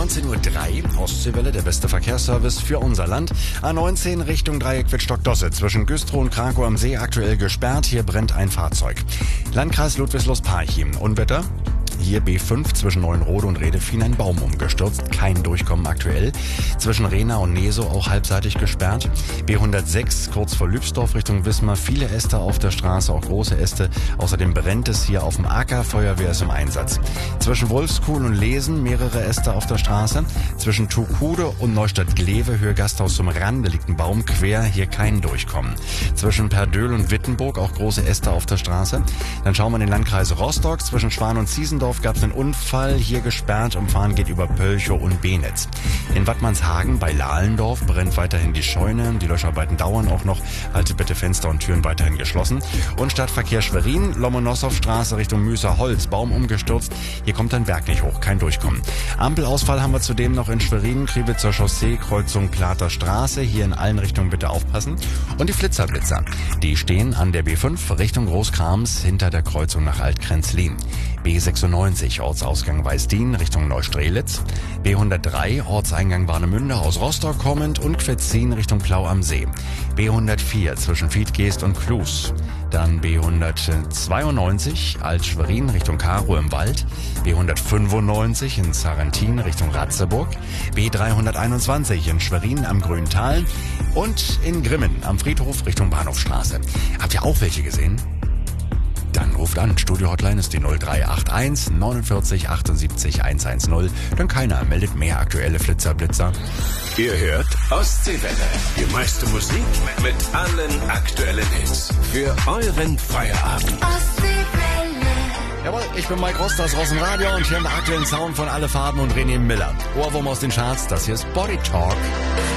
19:03 Uhr, Ostseewelle, der beste Verkehrsservice für unser Land. A19 Richtung Dreieck Wittstock-Dosse, zwischen Güstrow und Krakow am See aktuell gesperrt. Hier brennt ein Fahrzeug. Landkreis Ludwigslust-Parchim, Unwetter. Hier B5 zwischen Neuenrode und Redefien ein Baum umgestürzt. Kein Durchkommen aktuell. Zwischen Rehna und Neso auch halbseitig gesperrt. B106 kurz vor Lübsdorf Richtung Wismar. Viele Äste auf der Straße, auch große Äste. Außerdem brennt es hier auf dem Acker. Feuerwehr ist im Einsatz. Zwischen Wolfskuhl und Lesen mehrere Äste auf der Straße. Zwischen Tukude und Neustadt-Glewe, Höhe Gasthaus zum Rande, liegt ein Baum quer. Hier kein Durchkommen. Zwischen Perdöhl und Wittenburg auch große Äste auf der Straße. Dann schauen wir in den Landkreis Rostock. Zwischen Schwan und Ziesendorf gab es einen Unfall, hier gesperrt, Umfahren geht über Pölchow und Benitz. In Wattmannshagen bei Lahlendorf brennt weiterhin die Scheune, die Löscharbeiten dauern auch noch, haltet bitte Fenster und Türen weiterhin geschlossen. Und Stadtverkehr Schwerin, Lomonossow-Straße Richtung Müßer-Holz, Baum umgestürzt, hier kommt ein Berg nicht hoch, kein Durchkommen. Ampelausfall haben wir zudem noch in Schwerin, Kriwitzer Chaussee, Kreuzung Plater Straße, hier in allen Richtungen bitte aufpassen. Und die Flitzerblitzer, die stehen an der B5 Richtung Großkrams hinter der Kreuzung nach Altkrenzlin. B96 Ortsausgang Weißdien Richtung Neustrelitz, B103 Ortseingang Warnemünde aus Rostock kommend und Quetzin Richtung Plau am See, B104 zwischen Fiedgeest und Klus, dann B192 Alt-Schwerin Richtung Karow im Wald, B195 in Sarrentin Richtung Ratzeburg, B321 in Schwerin am Grüntal und in Grimmen am Friedhof Richtung Bahnhofstraße. Habt ihr auch welche gesehen? Dann ruft an. Studio-Hotline ist die 0381 49 78 110. Denn keiner meldet mehr aktuelle Flitzerblitzer. Ihr hört Ostseewelle. Die meiste Musik mit allen aktuellen Hits. Für euren Feierabend. Ostseewelle. Jawohl, ich bin Mike Rost, das Rosenradio und hier haben wir aktuellen Sound von Alle Farben und René Miller. Ohrwurm aus den Charts, das hier ist Body Talk.